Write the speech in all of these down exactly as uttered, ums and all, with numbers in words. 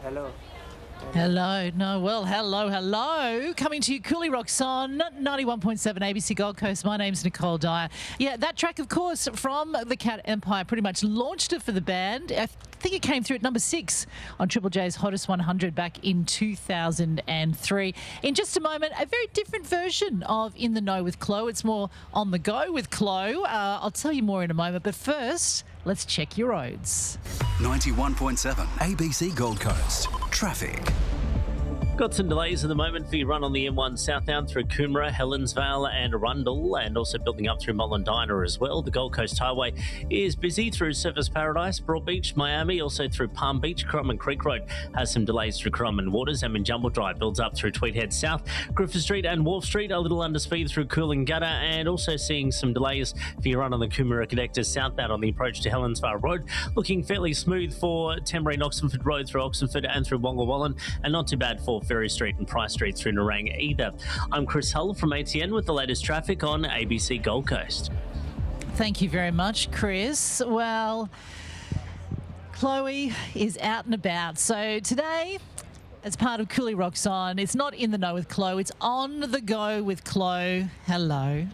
hello. Hello. No, well, hello, hello. Coming to you, Cooley Rocks on ninety-one point seven A B C Gold Coast. My name's Nicole Dyer. Yeah, that track, of course, from the Cat Empire pretty much launched it for the band. I think it came through at number six on Triple J's Hottest one hundred back in two thousand three. In just a moment, a very different version of In the Know with Chloe. It's more on the go with Chloe. Uh, I'll tell you more in a moment. But first, let's check your roads. ninety-one point seven A B C Gold Coast. Traffic. Got some delays at the moment for your run on the M one southbound through Coomera, Helensvale and Arundel, and also building up through Mullendina as well. The Gold Coast Highway is busy through Surfers Paradise, Broadbeach, Miami, also through Palm Beach. Currumbin Creek Road has some delays through Currumbin Waters, and Minjumble Drive builds up through Tweedhead South. Griffith Street and Wharf Street a little under speed through Coolangatta, and also seeing some delays for your run on the Coomera Connector southbound on the approach to Helensvale Road. Looking fairly smooth for Tamworine Oxenford Road through Oxenford and through Wonga Wallen, and not too bad for Ferry Street and Price Street through Nerang either. I'm Chris Hull from A T N with the latest traffic on A B C Gold Coast. Thank you very much, Chris. Well, Chloe is out and about. So today, as part of Cooley Rocks On, it's not In the Know with Chloe, it's On the Go with Chloe. Hello.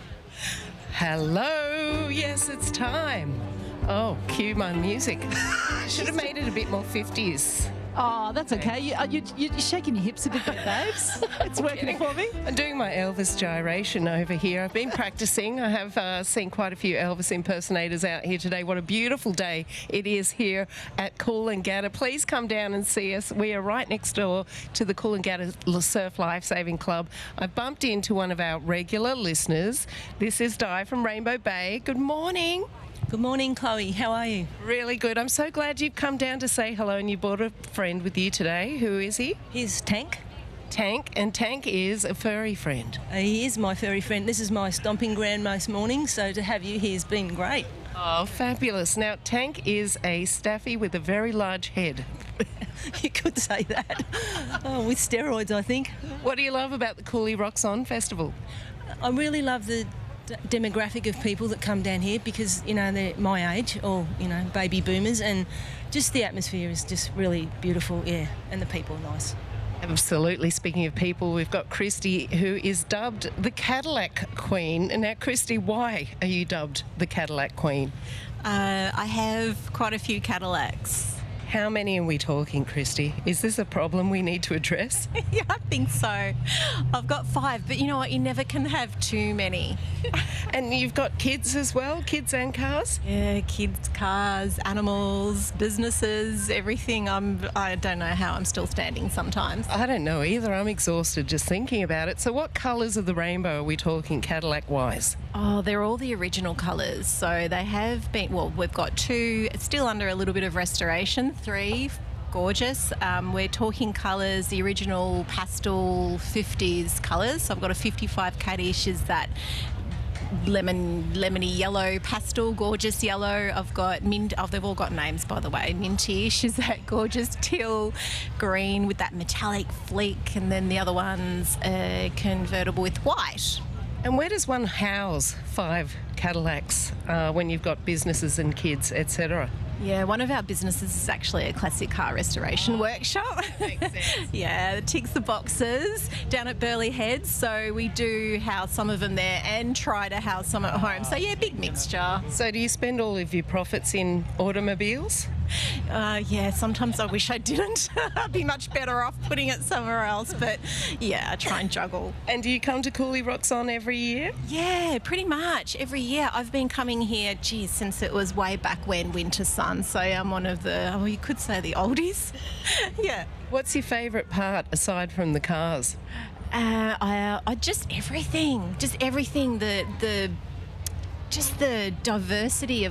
Hello. Yes, it's time. Oh, cue my music. Should have made it a bit more fifties. Oh, that's okay. You, uh, you, you're shaking your hips a bit, babes. It's working for me. I'm doing my Elvis gyration over here. I've been practicing. I have uh, seen quite a few Elvis impersonators out here today. What a beautiful day it is here at Coolangatta. Please come down and see us. We are right next door to the Coolangatta Surf Lifesaving Club. I bumped into one of our regular listeners. This is Di from Rainbow Bay. Good morning. Good morning, Chloe. How are you? Really good. I'm so glad you've come down to say hello, and you brought a friend with you today. Who is he? Here's Tank. Tank, and Tank is a furry friend. Uh, he is my furry friend. This is my stomping ground most mornings, so to have you here has been great. Oh, fabulous. Now, Tank is a staffy with a very large head. You could say that. Oh, with steroids, I think. What do you love about the Cooley Rocks On Festival? I really love the d- demographic of people that come down here because, you know, they're my age or, you know, baby boomers, and just the atmosphere is just really beautiful, yeah, and the people are nice. Absolutely. Speaking of people, we've got Christy, who is dubbed the Cadillac Queen. And now, Christy, why are you dubbed the Cadillac Queen? Uh, I have quite a few Cadillacs. How many are we talking, Christy? Is this a problem we need to address? Yeah, I think so. I've got five, but you know what? You never can have too many. And you've got kids as well, kids and cars? Yeah, kids, cars, animals, businesses, everything. I'm, I don't know how I'm still standing sometimes. I don't know either. I'm exhausted just thinking about it. So what colours of the rainbow are we talking Cadillac-wise? Oh, they're all the original colours. So they have been, well, we've got two, it's still under a little bit of restoration, three, gorgeous. Um, we're talking colours, the original pastel fifties colours. So I've got a fifty-five Cadish, is that lemon, lemony yellow, pastel, gorgeous yellow. I've got mint, oh, they've all got names, by the way. Mintish is that gorgeous teal green with that metallic fleek, and then the other one's uh, convertible with white. And where does one house five Cadillacs uh, when you've got businesses and kids, et cetera? Yeah, one of our businesses is actually a classic car restoration workshop. Makes sense. Yeah, it ticks the boxes down at Burleigh Heads. So we do house some of them there and try to house some at home. So yeah, big mixture. So do you spend all of your profits in automobiles? Uh, yeah, sometimes I wish I didn't. I'd be much better off putting it somewhere else. But yeah, I try and juggle. And do you come to Cooley Rocks On every year? Yeah, pretty much every year. I've been coming here, geez, since it was way back when, Winter Sun. So I'm one of the, oh, you could say the oldies. Yeah. What's your favourite part aside from the cars? Uh, I, I just everything, just everything. The the, just the diversity of